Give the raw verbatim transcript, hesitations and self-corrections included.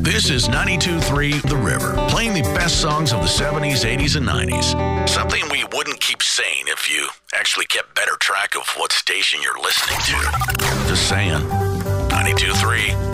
This is ninety-two point three The River, playing the best songs of the seventies, eighties, and nineties. Something we wouldn't keep saying if you actually kept better track of what station you're listening to. Just saying. ninety-two point three